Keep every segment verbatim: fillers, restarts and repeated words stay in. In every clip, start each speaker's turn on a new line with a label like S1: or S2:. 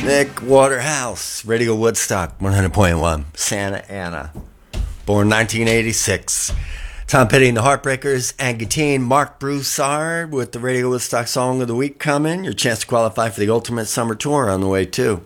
S1: Nick Waterhouse, Radio Woodstock, one hundred point one, Santa Ana. Born nineteen eighty-six. Tom Petty and the Heartbreakers, and Guillotine, Mark Broussard with the Radio Woodstock Song of the Week coming. Your chance to qualify for the Ultimate Summer Tour on the way, too.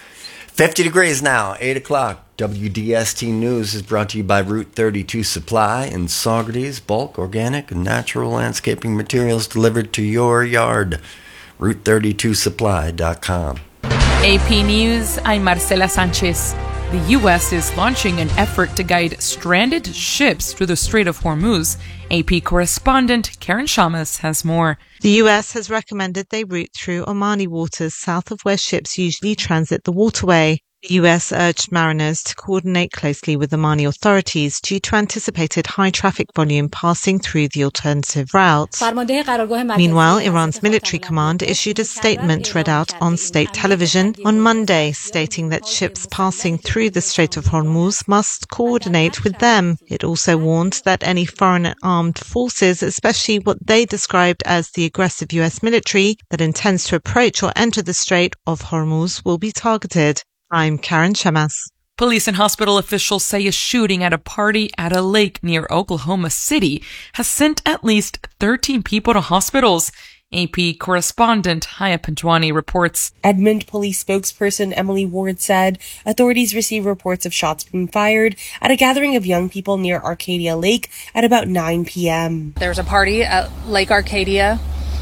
S1: fifty degrees now, eight o'clock. W D S T News is brought to you by Route thirty-two Supply in Saugerties, bulk, organic, and natural landscaping materials delivered to your yard. route thirty-two supply dot com.
S2: A P News, I'm Marcela Sanchez. The U S is launching an effort to guide stranded ships through the Strait of Hormuz. A P correspondent Karen Shamas has more.
S3: The U S has recommended they route through Omani waters south of where ships usually transit the waterway. The U S urged mariners to coordinate closely with Omani authorities due to anticipated high traffic volume passing through the alternative route. Meanwhile, Iran's military command issued a statement read out on state television on Monday, stating that ships passing through the Strait of Hormuz must coordinate with them. It also warned that any foreign armed forces, especially what they described as the aggressive U S military that intends to approach or enter the Strait of Hormuz, will be targeted. I'm Karen Shamas.
S2: Police and hospital officials say a shooting at a party at a lake near Oklahoma City has sent at least thirteen people to hospitals. A P correspondent Haya Panjwani reports.
S4: Edmond police spokesperson Emily Ward said authorities received reports of shots being fired at a gathering of young people near Arcadia Lake at about nine p.m.
S5: There was a party at Lake Arcadia.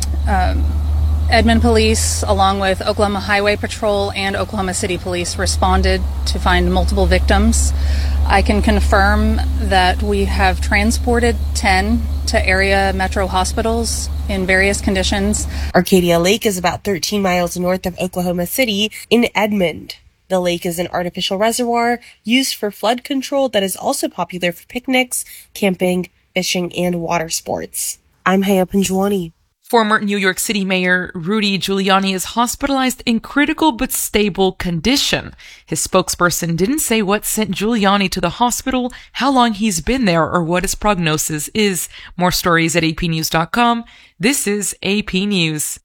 S5: Um, Edmond Police, along with Oklahoma Highway Patrol and Oklahoma City Police, responded to find multiple victims. I can confirm that we have transported ten to area metro hospitals in various conditions.
S4: Arcadia Lake is about thirteen miles north of Oklahoma City in Edmond. The lake is an artificial reservoir used for flood control that is also popular for picnics, camping, fishing, and water sports. I'm Haya Panjwani.
S2: Former New York City Mayor Rudy Giuliani is hospitalized in critical but stable condition. His spokesperson didn't say what sent Giuliani to the hospital, how long he's been there, or what his prognosis is. More stories at A P news dot com. This is A P News.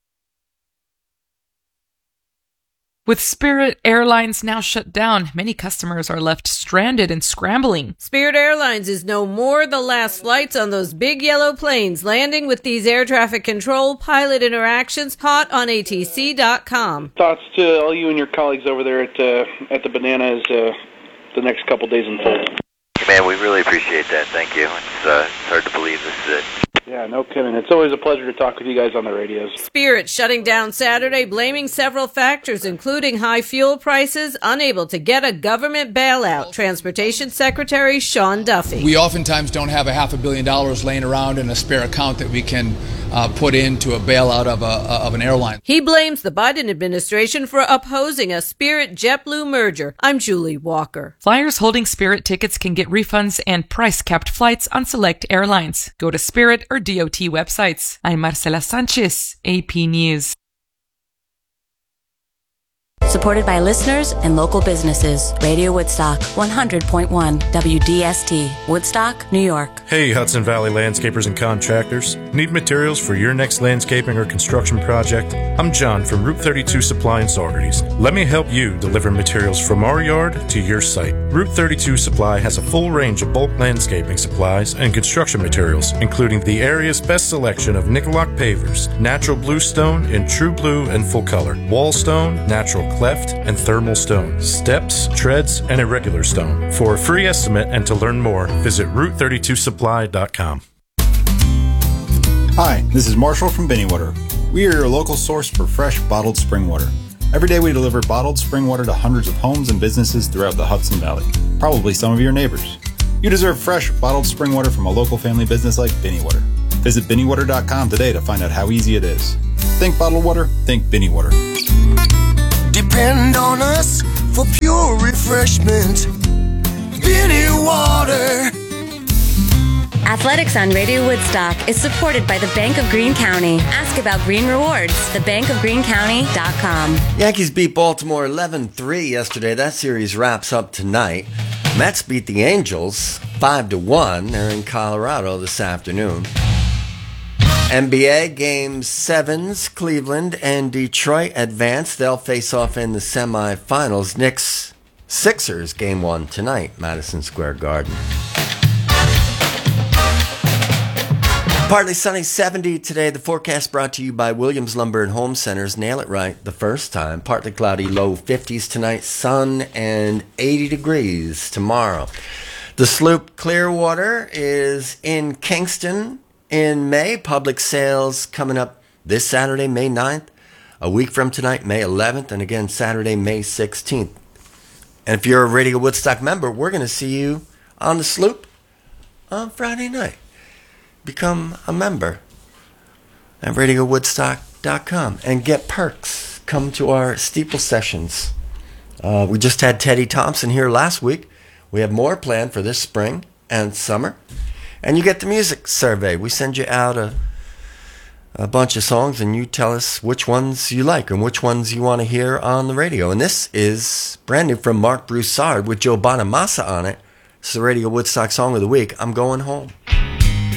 S2: With Spirit Airlines now shut down, many customers are left stranded and scrambling.
S6: Spirit Airlines is no more the last flights on those big yellow planes landing with these air traffic control pilot interactions. Hot on A T C dot com.
S7: Thoughts to all you and your colleagues over there at uh, at the Banana as uh, the next couple days unfold.
S8: Man, we really appreciate that. Thank you. It's, uh, it's hard to believe this is it.
S7: Yeah, no kidding. It's always a pleasure to talk with you guys on the radios.
S6: Spirit shutting down Saturday, blaming several factors, including high fuel prices, unable to get a government bailout. Transportation Secretary Sean Duffy.
S9: We oftentimes don't have a half a billion dollars laying around in a spare account that we can uh, put into a bailout of, a, of an airline.
S6: He blames the Biden administration for opposing a Spirit-JetBlue merger. I'm Julie Walker.
S2: Flyers holding Spirit tickets can get refunds and price-capped flights on select airlines. Go to Spirit or D O T websites. I'm Marcela Sanchez, A P News.
S10: Supported by listeners and local businesses. Radio Woodstock, one hundred point one W D S T, Woodstock, New York.
S11: Hey, Hudson Valley landscapers and contractors. Need materials for your next landscaping or construction project? I'm John from Route thirty-two Supply in Saugerties. Let me help you deliver materials from our yard to your site. Route thirty-two Supply has a full range of bulk landscaping supplies and construction materials, including the area's best selection of Nicoloc pavers, natural bluestone in true blue and full color, wall stone, natural cleft, and thermal stone, steps, treads, and irregular stone. For a free estimate and to learn more, visit route thirty-two supply dot com.
S12: Hi, this is Marshall from Binny Water. We are your local source for fresh bottled spring water. Every day we deliver bottled spring water to hundreds of homes and businesses throughout the Hudson Valley, probably some of your neighbors. You deserve fresh bottled spring water from a local family business like Binny Water. Visit binny water dot com today to find out how easy it is. Think bottled water, think Binny Water.
S13: Depend on us for pure refreshment. Binny Water.
S10: Athletics on Radio Woodstock is supported by the Bank of Greene County. Ask about Green Rewards. the bank of greene county dot com.
S1: Yankees beat Baltimore eleven three yesterday. That series wraps up tonight. Mets beat the Angels five to one. They're in Colorado this afternoon. N B A Game sevens, Cleveland and Detroit advance. They'll face off in the semifinals. Knicks Sixers Game one tonight, Madison Square Garden. Partly sunny, seventy today. The forecast brought to you by Williams Lumber and Home Centers. Nail it right the first time. Partly cloudy, low fifties tonight. Sun and eighty degrees tomorrow. The sloop Clearwater is in Kingston in May. Public sales coming up this Saturday, May ninth. A week from tonight, May eleventh. And again, Saturday, May sixteenth. And if you're a Radio Woodstock member, we're going to see you on the sloop on Friday night. Become a member at radio woodstock dot com and get perks. Come to our steeple sessions. Uh, we just had Teddy Thompson here last week. We have more planned for this spring and summer. And you get the music survey. We send you out a, a bunch of songs and you tell us which ones you like and which ones you want to hear on the radio. And this is brand new from Mark Broussard with Joe Bonamassa on it. It's the Radio Woodstock Song of the Week, I'm Going Home.